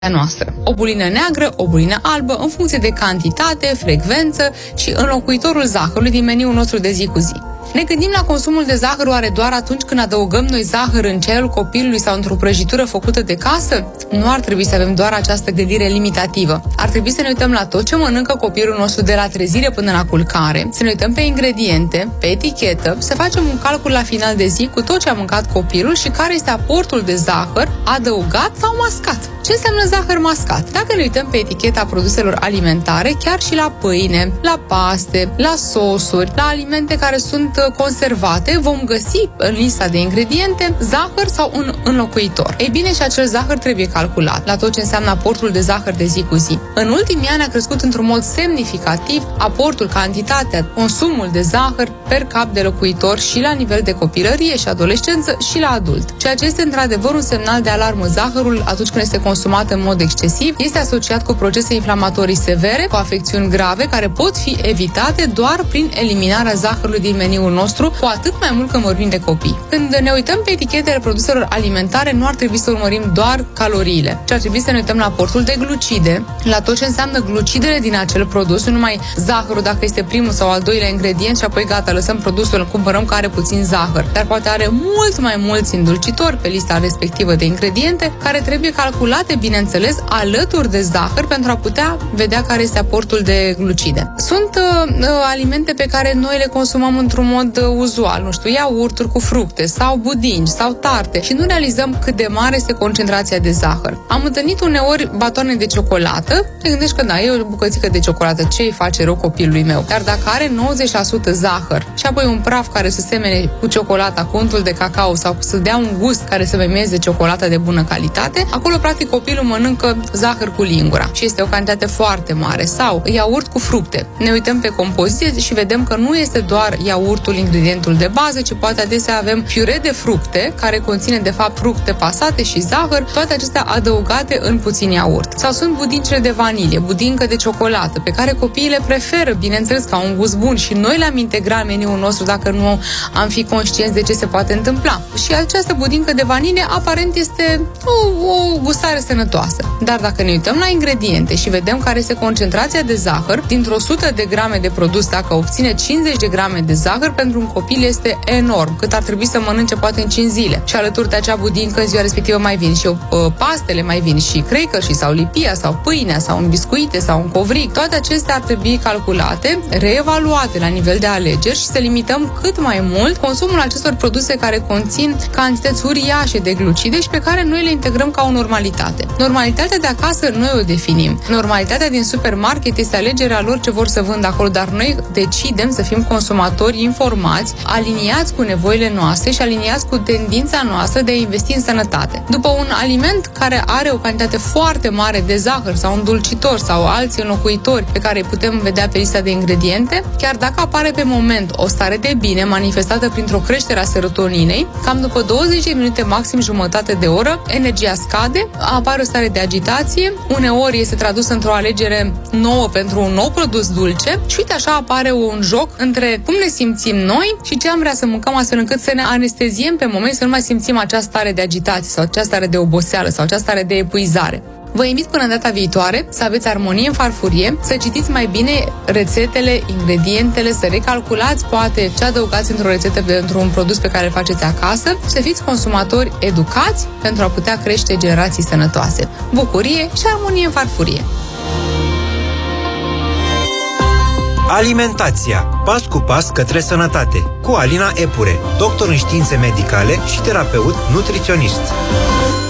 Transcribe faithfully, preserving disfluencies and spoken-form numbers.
noastră. O bulină neagră, o bulină albă, în funcție de cantitate, frecvență și înlocuitorul zahărului din meniul nostru de zi cu zi. Ne gândim la consumul de zahăr oare doar atunci când adăugăm noi zahăr în ceaiul copilului sau într-o prăjitură făcută de casă? Nu ar trebui să avem doar această gândire limitativă. Ar trebui să ne uităm la tot ce mănâncă copilul nostru de la trezire până la culcare, să ne uităm pe ingrediente, pe etichetă, să facem un calcul la final de zi cu tot ce a mâncat copilul și care este aportul de zahăr adăugat sau mascat. Ce înseamnă zahăr mascat? Dacă ne uităm pe eticheta produselor alimentare, chiar și la pâine, la paste, la sosuri, la alimente care sunt conservate, vom găsi în lista de ingrediente zahăr sau un înlocuitor. Ei bine, și acel zahăr trebuie calculat la tot ce înseamnă aportul de zahăr de zi cu zi. În ultimii ani a crescut într-un mod semnificativ aportul, cantitatea, consumul de zahăr per cap de locuitor și la nivel de copilărie și adolescență și la adult. Ceea ce este într-adevăr un semnal de alarmă. Zahărul, atunci când este consumat în mod excesiv, este asociat cu procese inflamatorii severe, cu afecțiuni grave care pot fi evitate doar prin eliminarea zahărului din meniul nostru, cu atât mai mult când vorbim de copii. Când ne uităm pe etichetele produselor alimentare, nu ar trebui să urmărim doar caloriile, ci ar trebui să ne uităm la aportul de glucide, la tot ce înseamnă glucidele din acel produs, nu numai zahărul dacă este primul sau al doilea ingredient și apoi gata, lăsăm produsul, îl cumpărăm că are puțin zahăr, dar poate are mult mai mulți îndulcitori pe lista respectivă de ingrediente, care trebuie calculate, bineînțeles, alături de zahăr pentru a putea vedea care este aportul de glucide. Sunt uh, uh, alimente pe care noi le consumăm într-un mod uh, uzual, nu știu, iaurturi cu fructe sau budinci sau tarte și nu realizăm cât de mare este concentrația de zahăr. Am întâlnit uneori batoane de ciocolată, te gândești că da, e o bucățică de ciocolată, ce îi face rău copilului meu? Dar dacă are nouăzeci la sută zahăr și apoi un praf care să semene cu ciocolata, cu untul de cacao sau să dea un gust care să memeze ciocolata de bună calitate, acolo practic copilul mănâncă zahăr cu lingura și este o cantitate foarte mare. Sau iaurt cu fructe. Ne uităm pe compoziție și vedem că nu este doar iaurtul ingredientul de bază, ci poate adesea avem piure de fructe care conține de fapt fructe pasate și zahăr, toate acestea adăugate în puțin iaurt. Sau sunt budincile de vanilie, budincă de ciocolată, pe care copiii le preferă, bineînțeles, ca un gust bun și noi le-am integrat în meniul nostru dacă nu am fi conștienți de ce se poate întâmpla. Și această budincă de vanilie aparent este o, o gustare sănătoasă. Dar dacă ne uităm la ingrediente și vedem care este concentrația de zahăr, dintr-o sută de grame de produs, dacă obține cincizeci de grame de zahăr, pentru un copil este enorm, cât ar trebui să mănânce poate în cinci zile. Și alături de acea budincă, în ziua respectivă mai vin și uh, pastele, mai vin și cracker sau lipia sau pâinea sau un biscuite sau un covric. Toate acestea ar trebui calculate, reevaluate la nivel de alegeri și să limităm cât mai mult consumul acestor produse care conțin cantități uriașe de glucide și pe care noi le integrăm ca o normalitate. Normalitatea de acasă noi o definim. Normalitatea din supermarket este alegerea lor ce vor să vândă acolo, dar noi decidem să fim consumatori informați, aliniați cu nevoile noastre și aliniați cu tendința noastră de a investi în sănătate. După un aliment care are o cantitate foarte mare de zahăr sau îndulcitor sau alți înlocuitori pe care îi putem vedea pe lista de ingrediente, chiar dacă apare pe moment o stare de bine manifestată printr-o creștere a serotoninei, cam după douăzeci de minute, maxim jumătate de oră, energia scade, apare o stare de agitație, uneori este tradusă într-o alegere nouă pentru un nou produs dulce și uite așa apare un joc între cum ne simțim noi și ce am vrea să mâncăm, astfel încât să ne anesteziem pe moment, să nu mai simțim această stare de agitație sau această stare de oboseală sau această stare de epuizare. Vă invit până în data viitoare să aveți armonie în farfurie, să citiți mai bine rețetele, ingredientele, să recalculați poate ce adăugați într-o rețetă pentru un produs pe care îl faceți acasă și să fiți consumatori educați pentru a putea crește generații sănătoase. Bucurie și armonie în farfurie! Alimentația. Pas cu pas către sănătate. Cu Alina Epure, doctor în științe medicale și terapeut nutriționist.